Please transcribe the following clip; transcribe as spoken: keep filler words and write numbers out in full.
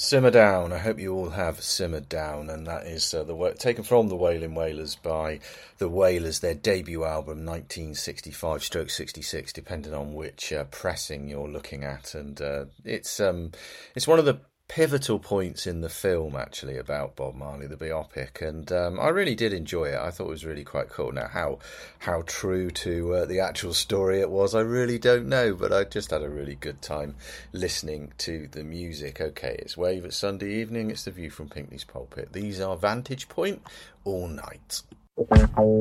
Simmer Down. I hope you all have simmered down, and that is uh, the work taken from the Wailing Wailers by the Wailers, their debut album, nineteen sixty-five stroke sixty-six, depending on which uh, pressing you're looking at. And uh, it's um, it's one of the pivotal points in the film, actually, about Bob Marley, the biopic, and um, I really did enjoy it. I thought it was really quite cool. Now, how how true to uh, the actual story it was, I really don't know, but I just had a really good time listening to the music. Okay, it's Wave at Sunday evening, it's The View from Pinckney's Pulpit. These are Vantage Point all night.